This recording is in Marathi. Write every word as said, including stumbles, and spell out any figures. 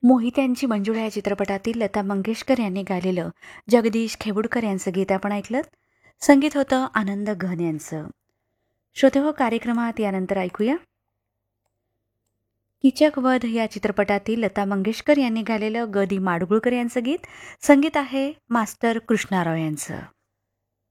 मोहित्यांची मंजुळा या चित्रपटातील लता मंगेशकर यांनी गायलेलं जगदीश खेबुडकर यांचं गीत आपण ऐकलं. संगीत होतं आनंद घन यांचं. श्रोते हो, कार्यक्रमात यानंतर ऐकूया किचक वध या चित्रपटातील लता मंगेशकर यांनी गायलेलं ग दी माडगुळकर यांचं गीत. संगीत आहे मास्टर कृष्णाराव यांचं.